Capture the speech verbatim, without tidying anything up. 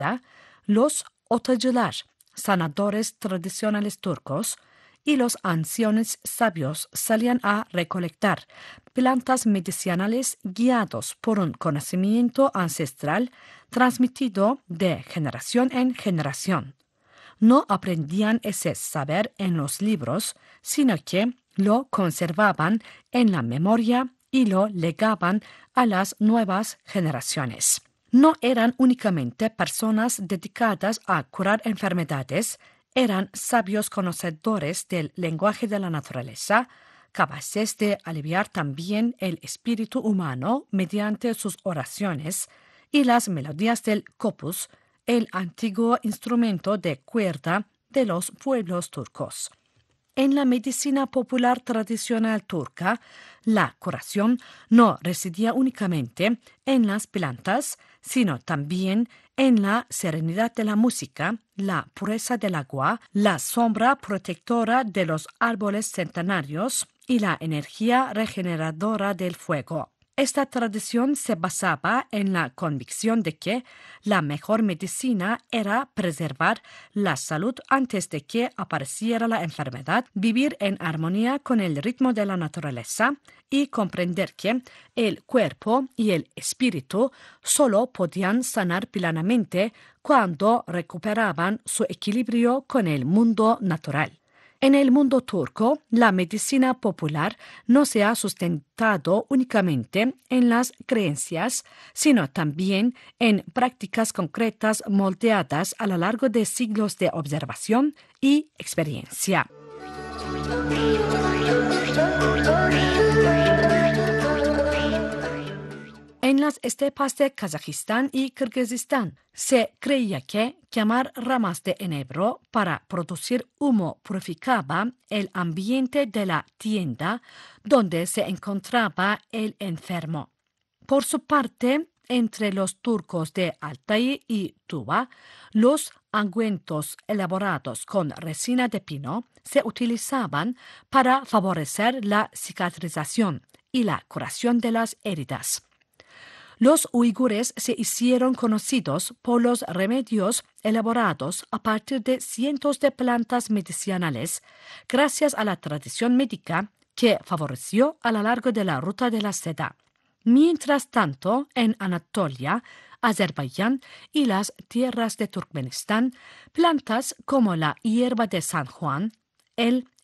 los otacılar, sanadores tradicionales turcos, y los ancianos sabios salían a recolectar plantas medicinales guiados por un conocimiento ancestral transmitido de generación en generación. No aprendían ese saber en los libros, sino que lo conservaban en la memoria y lo legaban a las nuevas generaciones. No eran únicamente personas dedicadas a curar enfermedades, eran sabios conocedores del lenguaje de la naturaleza, capaces de aliviar también el espíritu humano mediante sus oraciones y las melodías del copus, el antiguo instrumento de cuerda de los pueblos turcos. En la medicina popular tradicional turca, la curación no residía únicamente en las plantas, sino también en la serenidad de la música, la pureza del agua, la sombra protectora de los árboles centenarios y la energía regeneradora del fuego. Esta tradición se basaba en la convicción de que la mejor medicina era preservar la salud antes de que apareciera la enfermedad, vivir en armonía con el ritmo de la naturaleza y comprender que el cuerpo y el espíritu solo podían sanar plenamente cuando recuperaban su equilibrio con el mundo natural. En el mundo turco, la medicina popular no se ha sustentado únicamente en las creencias, sino también en prácticas concretas moldeadas a lo largo de siglos de observación y experiencia. En las estepas de Kazajistán y Kirguistán se creía que quemar ramas de enebro para producir humo purificaba el ambiente de la tienda donde se encontraba el enfermo. Por su parte, entre los turcos de Altay y Tuva, los ungüentos elaborados con resina de pino se utilizaban para favorecer la cicatrización y la curación de las heridas. Los uigures se hicieron conocidos por los remedios elaborados a partir de cientos de plantas medicinales, gracias a la tradición médica que favoreció a lo largo de la ruta de la seda. Mientras tanto, en Anatolia, Azerbaiyán y las tierras de Turkmenistán, plantas como la hierba de San Juan, el